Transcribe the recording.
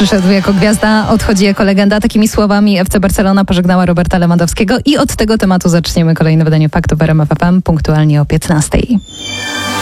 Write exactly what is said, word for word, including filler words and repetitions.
Przyszedł jako gwiazda, odchodzi jako legenda. Takimi słowami F C Barcelona pożegnała Roberta Lewandowskiego i od tego tematu zaczniemy kolejne wydanie Faktów w R M F F M punktualnie o piętnastej.